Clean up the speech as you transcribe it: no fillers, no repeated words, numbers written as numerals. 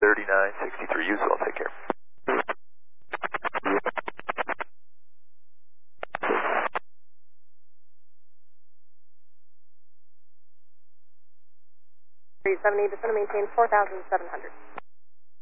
3963, use well, take care. Descend to maintain 4,700.